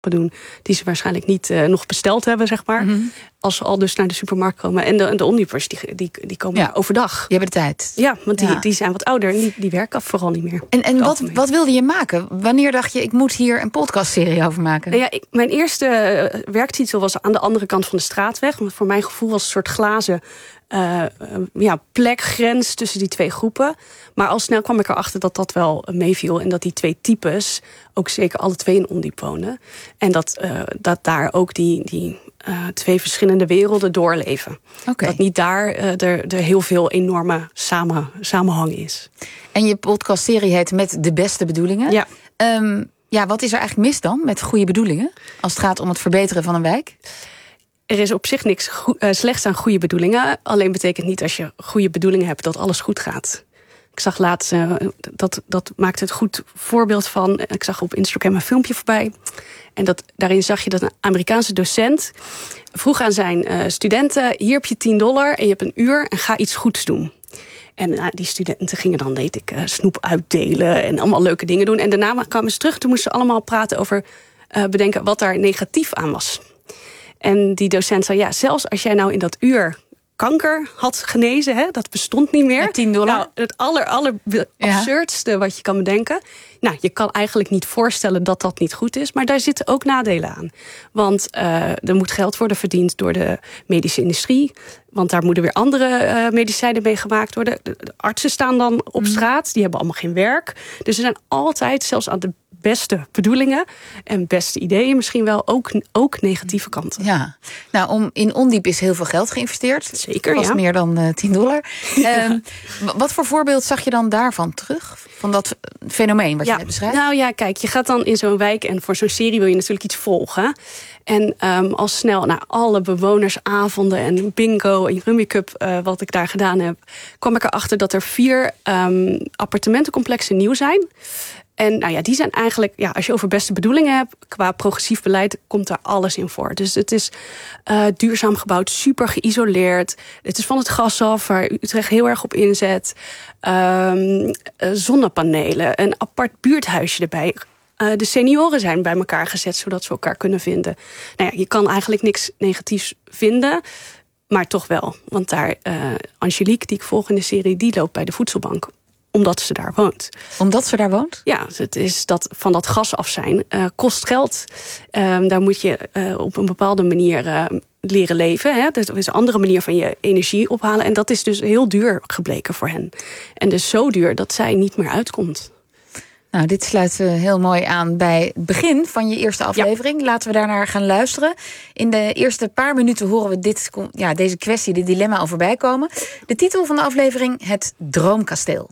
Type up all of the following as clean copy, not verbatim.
doen die ze waarschijnlijk niet nog besteld hebben, zeg maar. Mm-hmm. Als ze al dus naar de supermarkt komen. En de omniepers, die komen overdag. Die hebben de tijd. Ja, want die zijn wat ouder en die werken vooral niet meer. En wat wilde je maken? Wanneer dacht je, ik moet hier een podcastserie over maken? Nou ja, mijn eerste werktitel was Aan de andere kant van de straatweg. Want voor mijn gevoel was het een soort glazen plekgrens tussen die twee groepen. Maar al snel kwam ik erachter dat dat wel meeviel. En dat die twee types ook zeker alle twee in Ondiep wonen. En dat daar ook die twee verschillende werelden doorleven. Okay. Dat niet daar er heel veel enorme samenhang is. En je podcastserie heet Met de beste bedoelingen. Ja. Wat is er eigenlijk mis dan met goede bedoelingen? Als het gaat om het verbeteren van een wijk? Er is op zich niks slechts aan goede bedoelingen. Alleen betekent niet als je goede bedoelingen hebt dat alles goed gaat. Ik zag laatst, dat maakt het goed voorbeeld van. Ik zag op Instagram een filmpje voorbij. En daarin zag je dat een Amerikaanse docent vroeg aan zijn studenten: hier heb je $10 en je hebt een uur en ga iets goeds doen. En die studenten gingen dan, snoep uitdelen en allemaal leuke dingen doen. En daarna kwamen ze terug. Toen moesten ze allemaal praten over bedenken wat daar negatief aan was. En die docent zei, zelfs als jij nou in dat uur kanker had genezen, dat bestond niet meer. $10? Nou, het aller absurdste wat je kan bedenken. Nou, je kan eigenlijk niet voorstellen dat dat niet goed is. Maar daar zitten ook nadelen aan. Want er moet geld worden verdiend door de medische industrie. Want daar moeten weer andere medicijnen mee gemaakt worden. De artsen staan dan op straat. Die hebben allemaal geen werk. Dus er zijn altijd, zelfs aan de beste bedoelingen en beste ideeën misschien wel ook negatieve kanten. Ja, nou in Ondiep is heel veel geld geïnvesteerd. Zeker, was meer dan $10. Wat voor voorbeeld zag je dan daarvan terug? Van dat fenomeen wat je net beschrijft? Nou ja, kijk, je gaat dan in zo'n wijk en voor zo'n serie wil je natuurlijk iets volgen. En al snel na alle bewonersavonden en bingo en rummikub wat ik daar gedaan heb, kwam ik erachter dat er 4 appartementencomplexen nieuw zijn. En die zijn eigenlijk, als je over beste bedoelingen hebt, qua progressief beleid komt daar alles in voor. Dus het is duurzaam gebouwd, super geïsoleerd. Het is van het gas af, waar Utrecht heel erg op inzet. Zonnepanelen, een apart buurthuisje erbij. De senioren zijn bij elkaar gezet, zodat ze elkaar kunnen vinden. Nou ja, je kan eigenlijk niks negatiefs vinden, maar toch wel. Want daar, Angelique, die ik volg in de serie, die loopt bij de voedselbank. Omdat ze daar woont. Omdat ze daar woont? Ja, het is dat van dat gas af zijn kost geld. Daar moet je op een bepaalde manier leren leven. Dat is een andere manier van je energie ophalen. En dat is dus heel duur gebleken voor hen. En dus zo duur dat zij niet meer uitkomt. Nou, dit sluit heel mooi aan bij het begin van je eerste aflevering. Ja. Laten we daarnaar gaan luisteren. In de eerste paar minuten horen we deze kwestie, dit dilemma al voorbij komen. De titel van de aflevering: Het Droomkasteel.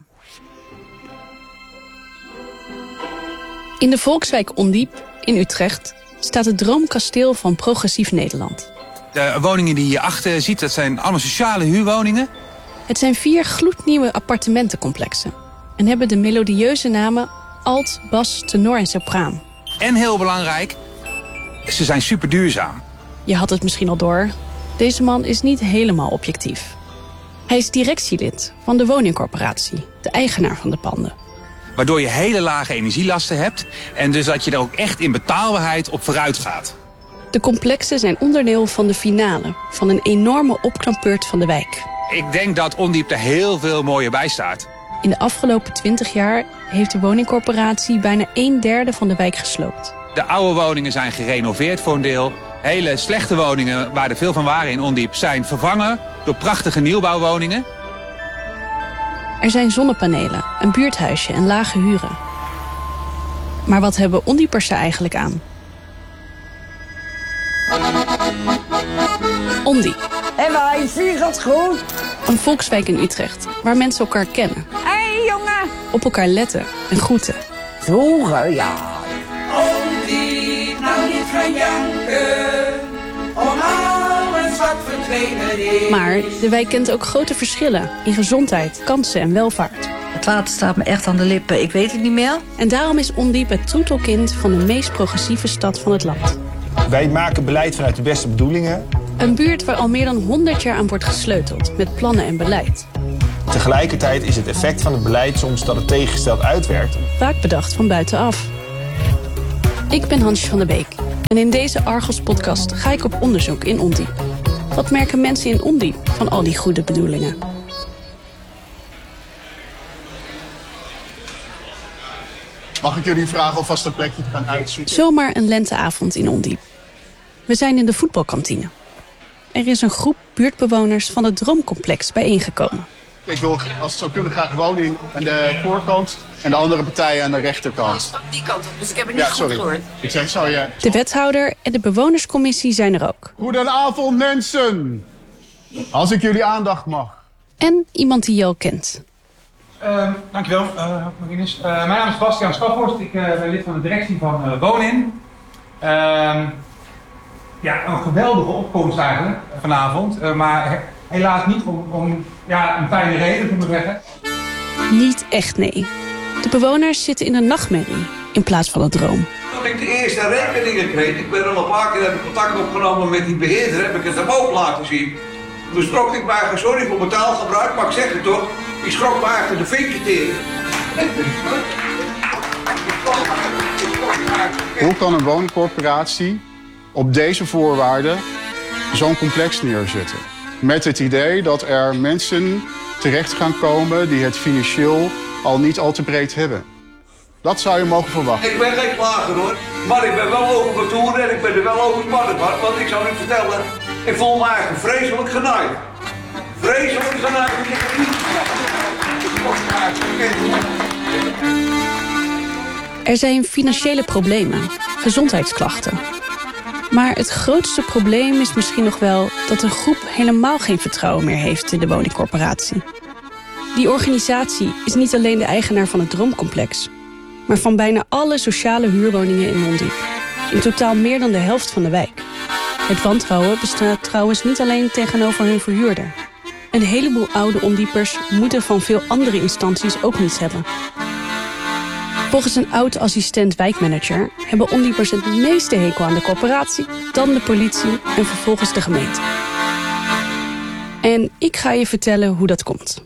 In de Volkswijk Ondiep in Utrecht staat het Droomkasteel van Progressief Nederland. De woningen die je hierachter ziet, dat zijn allemaal sociale huurwoningen. Het zijn 4 gloednieuwe appartementencomplexen en hebben de melodieuze namen alt, bas, tenor en sopraan. En heel belangrijk, ze zijn super duurzaam. Je had het misschien al door. Deze man is niet helemaal objectief. Hij is directielid van de woningcorporatie, de eigenaar van de panden. Waardoor je hele lage energielasten hebt en dus dat je er ook echt in betaalbaarheid op vooruit gaat. De complexen zijn onderdeel van de finale van een enorme opknapbeurt van de wijk. Ik denk dat Ondiep er heel veel mooier bij staat. In de afgelopen 20 jaar heeft de woningcorporatie bijna 1/3 van de wijk gesloopt. De oude woningen zijn gerenoveerd voor een deel. Hele slechte woningen, waar er veel van waren in Ondiep, zijn vervangen door prachtige nieuwbouwwoningen. Er zijn zonnepanelen, een buurthuisje en lage huren. Maar wat hebben Ondiepers er eigenlijk aan? Ondiep. En wij vliegen het goed. Een volkswijk in Utrecht, waar mensen elkaar kennen. Hé, jongen. Op elkaar letten en groeten. Vroeger, ja. Ondiep, nou niet gaan janken. Om alles wat verdwenen is. Maar de wijk kent ook grote verschillen in gezondheid, kansen en welvaart. Het water staat me echt aan de lippen, ik weet het niet meer. En daarom is Ondiep het troetelkind van de meest progressieve stad van het land. Wij maken beleid vanuit de beste bedoelingen. Een buurt waar al meer dan 100 jaar aan wordt gesleuteld met plannen en beleid. Tegelijkertijd is het effect van het beleid soms dat het tegengesteld uitwerkt. Vaak bedacht van buitenaf. Ik ben Hansje van der Beek En in deze Argos-podcast ga ik op onderzoek in Ondiep. Wat merken mensen in Ondiep van al die goede bedoelingen? Mag ik jullie vragen alvast een plekje te gaan uitzoeken? Zomaar een lenteavond in Ondiep. We zijn in de voetbalkantine. Er is een groep buurtbewoners van het Droomcomplex bijeengekomen. Ik wil, als het zou kunnen, graag woning aan de voorkant en de andere partijen aan de rechterkant. Die kant op, dus ik heb het niet goed gehoord. Ik zeg, zou je... De wethouder en de bewonerscommissie zijn er ook. Goedenavond, mensen! Als ik jullie aandacht mag. En iemand die je al kent. Dankjewel, Marinus. Mijn naam is Bastiaan Schafhorst. Ik ben lid van de directie van Wonin. Een geweldige opkomst eigenlijk vanavond. Maar helaas niet om een fijne reden, moet ik zeggen. Niet echt, nee. De bewoners zitten in een nachtmerrie in plaats van een droom. Toen ik de eerste rekeningen kreeg, ik ben al een paar keer contact opgenomen met die beheerder, heb ik het hem ook laten zien. Toen schrok ik maar, sorry voor mijn taalgebruik, maar ik zeg het toch, ik schrok maar achter de vinkje tegen. Hoe kan een woningcorporatie op deze voorwaarden zo'n complex neerzetten? Met het idee dat er mensen terecht gaan komen die het financieel al niet al te breed hebben. Dat zou je mogen verwachten. Ik ben geen klager hoor, maar ik ben wel over mijn toeren en ik ben er wel over spannend. Want ik zou u vertellen, ik voel me eigenlijk vreselijk genaaid. Vreselijk genaaid. Er zijn financiële problemen, gezondheidsklachten. Maar het grootste probleem is misschien nog wel dat een groep helemaal geen vertrouwen meer heeft in de woningcorporatie. Die organisatie is niet alleen de eigenaar van het Droomcomplex, maar van bijna alle sociale huurwoningen in Ondiep. In totaal meer dan de helft van de wijk. Het wantrouwen bestaat trouwens niet alleen tegenover hun verhuurder. Een heleboel oude Ondiepers moeten van veel andere instanties ook niets hebben. Volgens een oud-assistent wijkmanager hebben Ondiepers het meeste hekel aan de corporatie, dan de politie en vervolgens de gemeente. En ik ga je vertellen hoe dat komt.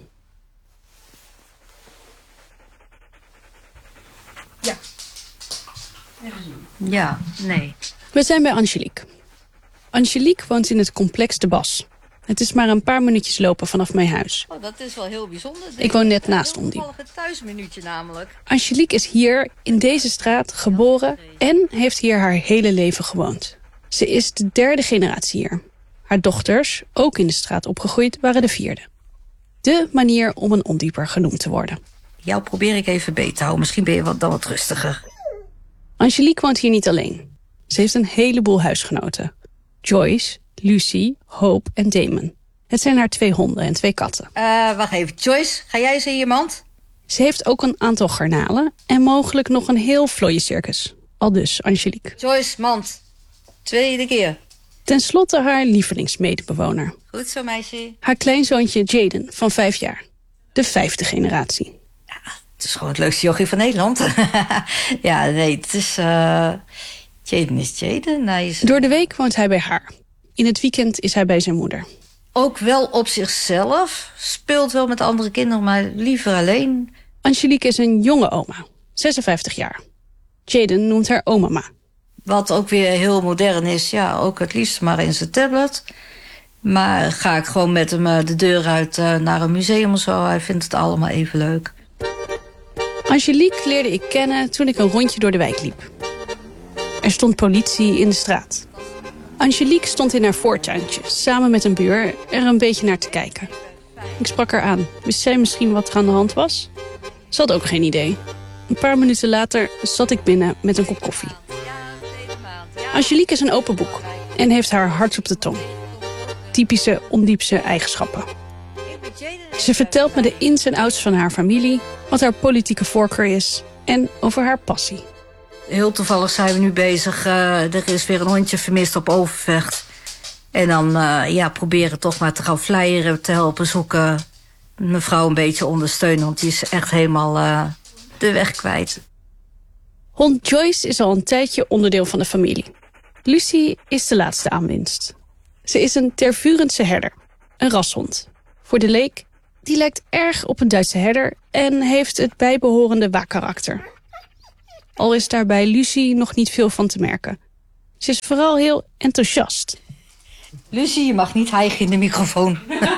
Ja, nee. We zijn bij Angelique. Angelique woont in het complex De Bas. Het is maar een paar minuutjes lopen vanaf mijn huis. Oh, dat is wel heel bijzonder. Ik woon net naast Ondiep. Een thuisminuutje namelijk. Angelique is hier, in deze straat, geboren en heeft hier haar hele leven gewoond. Ze is de 3e generatie hier. Haar dochters, ook in de straat opgegroeid, waren de 4e. De manier om een Ondieper genoemd te worden. Jou probeer ik even beet te houden. Misschien ben je dan wat rustiger. Angelique woont hier niet alleen. Ze heeft een heleboel huisgenoten. Joyce, Lucy, Hope en Damon. Het zijn haar 2 honden en 2 katten. Wacht even. Joyce, ga jij eens in je mand? Ze heeft ook een aantal garnalen en mogelijk nog een heel vlooiencircus. Aldus Angelique. Joyce, mand. 2e keer. Ten slotte haar lievelingsmedebewoner. Goed zo, meisje. Haar kleinzoontje Jaden van 5 jaar. De 5e generatie. Ja, het is gewoon het leukste jochie van Nederland. Ja, nee, het is... Jaden is Jaden. Nice. Door de week woont hij bij haar. In het weekend is hij bij zijn moeder. Ook wel op zichzelf. Speelt wel met andere kinderen, maar liever alleen. Angelique is een jonge oma. 56 jaar. Jaden noemt haar omama. Wat ook weer heel modern is. Ja, ook het liefst maar in zijn tablet. Maar ga ik gewoon met hem de deur uit naar een museum of zo. Hij vindt het allemaal even leuk. Angelique leerde ik kennen toen ik een rondje door de wijk liep. Er stond politie in de straat. Angelique stond in haar voortuintje, samen met een buur, er een beetje naar te kijken. Ik sprak haar aan. Wist zij misschien wat er aan de hand was? Ze had ook geen idee. Een paar minuten later zat ik binnen met een kop koffie. Angelique is een open boek en heeft haar hart op de tong. Typische Ondiepse eigenschappen. Ze vertelt me de ins en outs van haar familie, wat haar politieke voorkeur is en over haar passie. Heel toevallig zijn we nu bezig. Er is weer een hondje vermist op Overvecht. En dan proberen toch maar te gaan flyeren, te helpen zoeken. Mevrouw een beetje ondersteunen, want die is echt helemaal de weg kwijt. Hond Joyce is al een tijdje onderdeel van de familie. Lucy is de laatste aanwinst. Ze is een Tervurense herder, een rashond. Voor de leek, die lijkt erg op een Duitse herder en heeft het bijbehorende waakkarakter. Al is daar bij Lucy nog niet veel van te merken. Ze is vooral heel enthousiast. Lucie, je mag niet hijgen in de microfoon.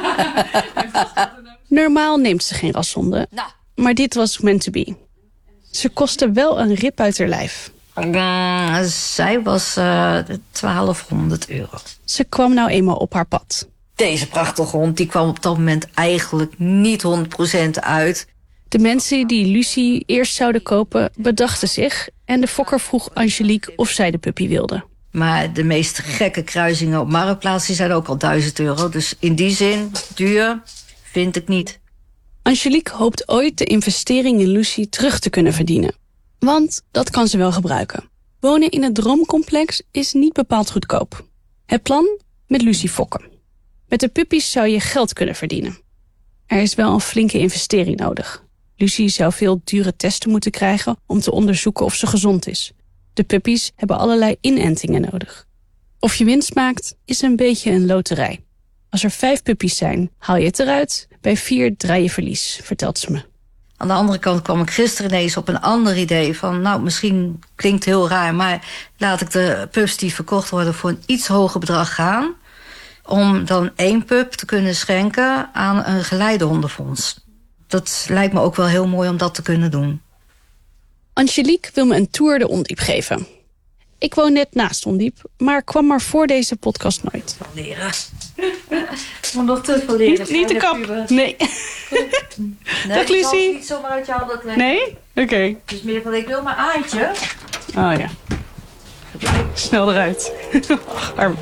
Normaal neemt ze geen rashonden, maar dit was meant to be. Ze kostte wel een rip uit haar lijf. Zij was €1200. Ze kwam nou eenmaal op haar pad. Deze prachtige hond die kwam op dat moment eigenlijk niet 100% uit. De mensen die Lucie eerst zouden kopen bedachten zich en de fokker vroeg Angelique of zij de puppy wilde. Maar de meest gekke kruisingen op Marktplaats zijn ook al €1000. Dus in die zin, duur, vind ik niet. Angelique hoopt ooit de investering in Lucie terug te kunnen verdienen. Want dat kan ze wel gebruiken. Wonen in het Droomcomplex is niet bepaald goedkoop. Het plan? Met Lucie fokken. Met de puppies zou je geld kunnen verdienen. Er is wel een flinke investering nodig. Lucie zou veel dure testen moeten krijgen om te onderzoeken of ze gezond is. De puppies hebben allerlei inentingen nodig. Of je winst maakt, is een beetje een loterij. Als er 5 puppies zijn, haal je het eruit. Bij 4 draai je verlies, vertelt ze me. Aan de andere kant kwam ik gisteren ineens op een ander idee van... misschien klinkt heel raar, maar laat ik de pups die verkocht worden... voor een iets hoger bedrag gaan... om dan 1 pup te kunnen schenken aan een geleidehondenfonds. Dat lijkt me ook wel heel mooi om dat te kunnen doen. Angelique wil me een tour de Ondiep geven. Ik woon net naast Ondiep, maar kwam er voor deze podcast nooit. Leren. Om nog te veel leren. Niet de kap. Nee. Dag Lucie. Niet zomaar uit je handen trekken. Nee? Oké. Het is meer van, ik wil mijn Aantje. Oh ja. Snel eruit. Arm.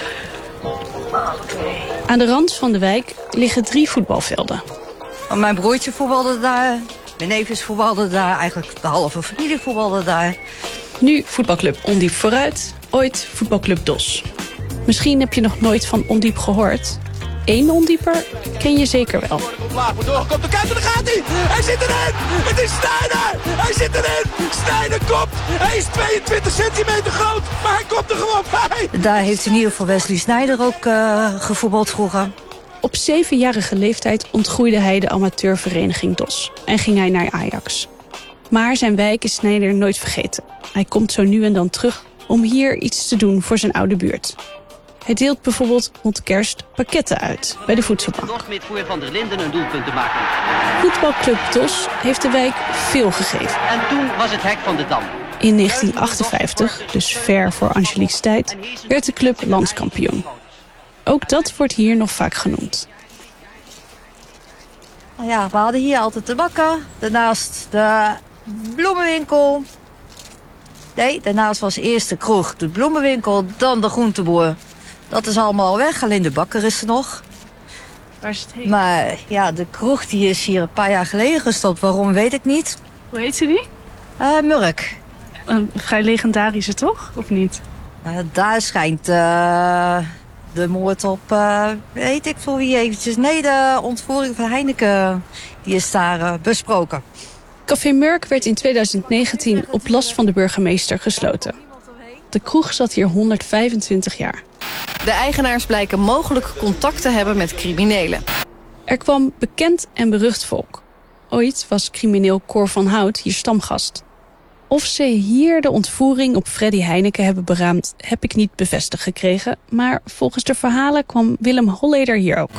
Aan de rand van de wijk liggen 3 voetbalvelden. Mijn broertje voetbalde daar. Mijn neefjes voetbalden daar. Eigenlijk de halve familie voetbalde daar. Nu voetbalclub Ondiep vooruit. Ooit voetbalclub DOS. Misschien heb je nog nooit van Ondiep gehoord. 1 ondieper ken je zeker wel. Komt de kant, daar gaat hij! Hij zit erin! Het is Sneijder! Hij zit erin! Sneijder komt! Hij is 22 centimeter groot, maar hij komt er gewoon bij! Daar heeft in ieder geval Wesley Sneijder ook gevoetbald vroeger. Op 7-jarige leeftijd ontgroeide hij de amateurvereniging DOS en ging hij naar Ajax. Maar zijn wijk is Sneijder nooit vergeten. Hij komt zo nu en dan terug om hier iets te doen voor zijn oude buurt. Hij deelt bijvoorbeeld rond kerst pakketten uit bij de voedselbank. Met voor Van der Linden een doelpunt te maken. Voetbalclub DOS heeft de wijk veel gegeven. En toen was het hek van de Dam. In 1958, dus ver voor Angelique's tijd, werd de club landskampioen. Ook dat wordt hier nog vaak genoemd. Ja, we hadden hier altijd de bakker. Daarnaast de bloemenwinkel. Nee, daarnaast was eerst de kroeg, de bloemenwinkel, dan de groenteboer. Dat is allemaal weg, alleen de bakker is er nog. Waar is het heen? Maar ja, de kroeg die is hier een paar jaar geleden gestopt. Waarom, weet ik niet. Hoe heet ze die? Murk. Een vrij legendarische, toch? Of niet? Daar schijnt de moord op, weet ik voor wie eventjes. Nee, de ontvoering van Heineken, die is daar besproken. Café Murk werd in 2019 op last van de burgemeester gesloten. De kroeg zat hier 125 jaar. De eigenaars blijken mogelijk contact te hebben met criminelen. Er kwam bekend en berucht volk. Ooit was crimineel Cor van Hout hier stamgast. Of ze hier de ontvoering op Freddy Heineken hebben beraamd, heb ik niet bevestigd gekregen. Maar volgens de verhalen kwam Willem Holleder hier ook.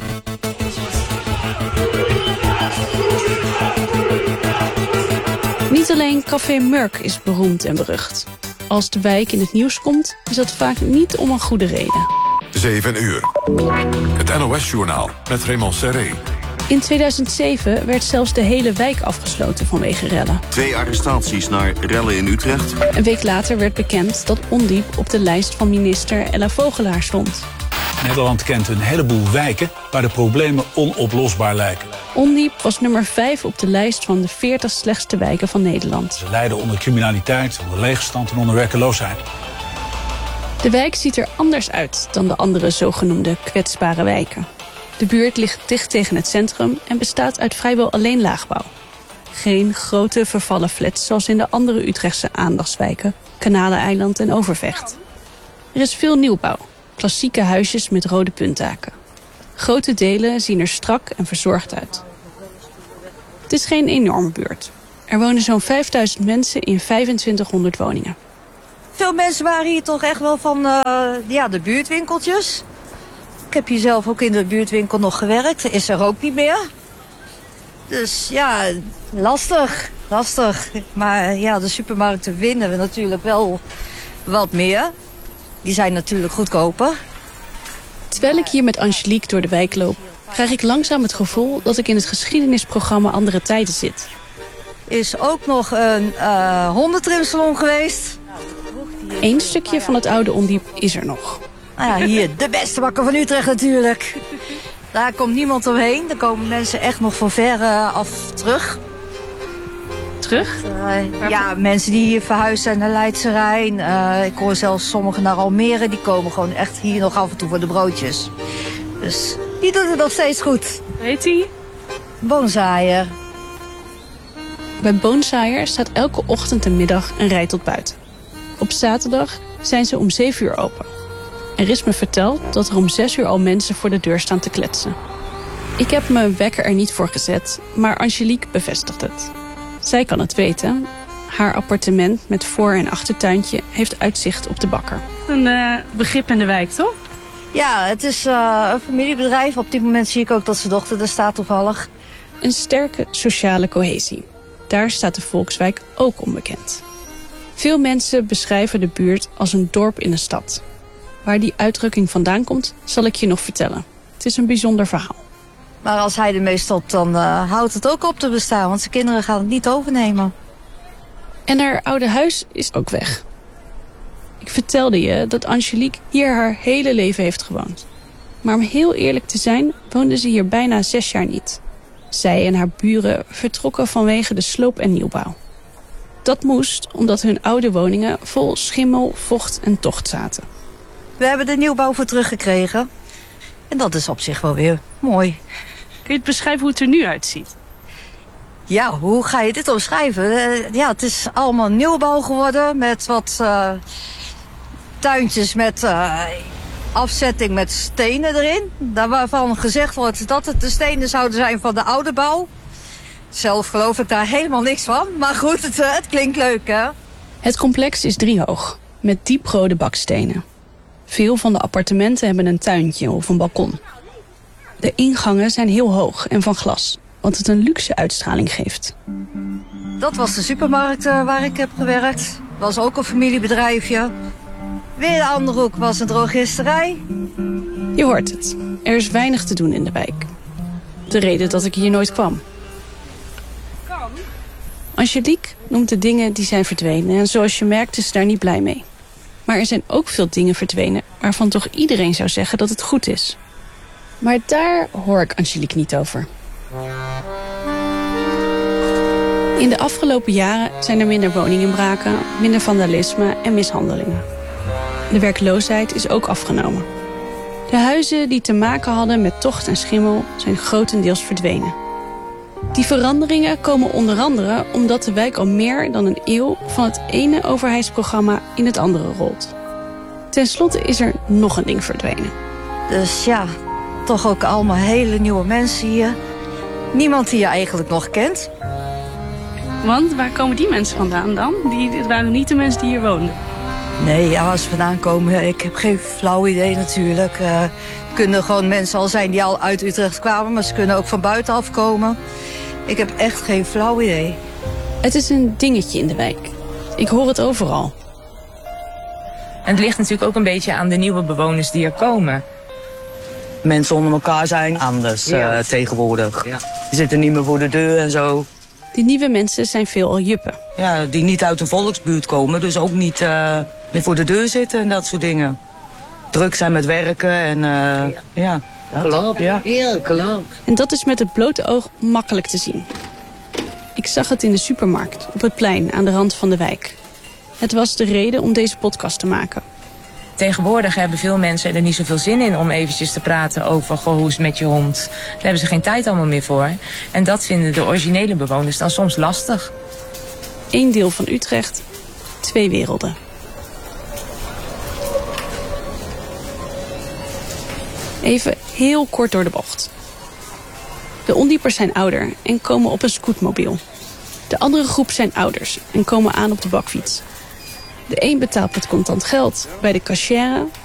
Niet alleen Café Murk is beroemd en berucht. Als de wijk in het nieuws komt, is dat vaak niet om een goede reden. 7 uur. Het NOS-journaal met Raymond Serré. In 2007 werd zelfs de hele wijk afgesloten vanwege rellen. 2 arrestaties naar rellen in Utrecht. Een week later werd bekend dat Ondiep op de lijst van minister Ella Vogelaar stond. Nederland kent een heleboel wijken waar de problemen onoplosbaar lijken. Ondiep was nummer 5 op de lijst van de 40 slechtste wijken van Nederland. Ze lijden onder criminaliteit, onder leegstand en onder werkeloosheid. De wijk ziet er anders uit dan de andere zogenoemde kwetsbare wijken. De buurt ligt dicht tegen het centrum en bestaat uit vrijwel alleen laagbouw. Geen grote vervallen flats zoals in de andere Utrechtse aandachtswijken, Kanaleneiland en Overvecht. Er is veel nieuwbouw, klassieke huisjes met rode puntdaken. Grote delen zien er strak en verzorgd uit. Het is geen enorme buurt. Er wonen zo'n 5000 mensen in 2500 woningen. Veel mensen waren hier toch echt wel van de buurtwinkeltjes. Ik heb hier zelf ook in de buurtwinkel nog gewerkt. Is er ook niet meer. Dus ja, lastig. Maar ja, de supermarkten winnen we natuurlijk wel wat meer. Die zijn natuurlijk goedkoper. Terwijl ik hier met Angelique door de wijk loop, krijg ik langzaam het gevoel dat ik in het geschiedenisprogramma Andere Tijden zit. Is ook nog een hondentrimsalon geweest. Eén stukje van het oude Ondiep is er nog. Nou ja, hier de beste bakker van Utrecht natuurlijk. Daar komt niemand omheen. Daar komen mensen echt nog van ver af terug. Terug? Ja, mensen die hier verhuisd zijn naar Leidse Rijn. Ik hoor zelfs sommigen naar Almere. Die komen gewoon echt hier nog af en toe voor de broodjes. Dus die doet het nog steeds goed. Weet hij? Boonzaaier. Bij Boonzaaier staat elke ochtend en middag een rij tot buiten. Op zaterdag zijn ze om 7 uur open. Er is me verteld dat er om 6 uur al mensen voor de deur staan te kletsen. Ik heb mijn wekker er niet voor gezet, maar Angelique bevestigt het. Zij kan het weten. Haar appartement met voor- en achtertuintje heeft uitzicht op de bakker. Een begrip in de wijk, toch? Ja, het is een familiebedrijf. Op dit moment zie ik ook dat zijn dochter er staat toevallig. Een sterke sociale cohesie. Daar staat de Volkswijk ook onbekend. Veel mensen beschrijven de buurt als een dorp in een stad. Waar die uitdrukking vandaan komt, zal ik je nog vertellen. Het is een bijzonder verhaal. Maar als hij ermee stopt, dan houdt het ook op te bestaan. Want zijn kinderen gaan het niet overnemen. En haar oude huis is ook weg. Ik vertelde je dat Angelique hier haar hele leven heeft gewoond. Maar om heel eerlijk te zijn, woonde ze hier bijna 6 jaar niet. Zij en haar buren vertrokken vanwege de sloop en nieuwbouw. Dat moest omdat hun oude woningen vol schimmel, vocht en tocht zaten. We hebben de nieuwbouw voor teruggekregen. En dat is op zich wel weer mooi. Kun je het beschrijven hoe het er nu uitziet? Ja, hoe ga je dit omschrijven? Ja, het is allemaal nieuwbouw geworden met wat tuintjes met afzetting met stenen erin. Daar waarvan gezegd wordt dat het de stenen zouden zijn van de oude bouw. Zelf geloof ik daar helemaal niks van. Maar goed, het klinkt leuk, hè? Het complex is driehoog, met dieprode bakstenen. Veel van de appartementen hebben een tuintje of een balkon. De ingangen zijn heel hoog en van glas, wat het een luxe uitstraling geeft. Dat was de supermarkt waar ik heb gewerkt. Was ook een familiebedrijfje. Weer de andere hoek was een drogisterij. Je hoort het. Er is weinig te doen in de wijk. De reden dat ik hier nooit kwam. Angelique noemt de dingen die zijn verdwenen. En zoals je merkt is ze daar niet blij mee. Maar er zijn ook veel dingen verdwenen waarvan toch iedereen zou zeggen dat het goed is. Maar daar hoor ik Angelique niet over. In de afgelopen jaren zijn er minder woninginbraken, minder vandalisme en mishandelingen. De werkloosheid is ook afgenomen. De huizen die te maken hadden met tocht en schimmel zijn grotendeels verdwenen. Die veranderingen komen onder andere omdat de wijk al meer dan een eeuw van het ene overheidsprogramma in het andere rolt. Ten slotte is er nog een ding verdwenen. Dus ja, toch ook allemaal hele nieuwe mensen hier. Niemand die je eigenlijk nog kent. Want waar komen die mensen vandaan dan? Dit waren niet de mensen die hier woonden. Nee, ja, waar ze vandaan komen, ik heb geen flauw idee natuurlijk. Het kunnen gewoon mensen al zijn die al uit Utrecht kwamen, maar ze kunnen ook van buitenaf komen. Ik heb echt geen flauw idee. Het is een dingetje in de wijk. Ik hoor het overal. En het ligt natuurlijk ook een beetje aan de nieuwe bewoners die er komen. Mensen onder elkaar zijn anders tegenwoordig. Ja. Die zitten niet meer voor de deur en zo. Die nieuwe mensen zijn veelal juppen. Ja, die niet uit een volksbuurt komen, dus ook niet meer voor de deur zitten en dat soort dingen. Druk zijn met werken en ja. Klopt, ja. Ja, klopt. En dat is met het blote oog makkelijk te zien. Ik zag het in de supermarkt, op het plein aan de rand van de wijk. Het was de reden om deze podcast te maken. Tegenwoordig hebben veel mensen er niet zoveel zin in om eventjes te praten over hoe is het met je hond. Daar hebben ze geen tijd allemaal meer voor. En dat vinden de originele bewoners dan soms lastig. 1 deel van Utrecht, 2 werelden. Even heel kort door de bocht. De ondiepers zijn ouder en komen op een scootmobiel. De andere groep zijn ouders en komen aan op de bakfiets. De een betaalt met contant geld bij de cashier,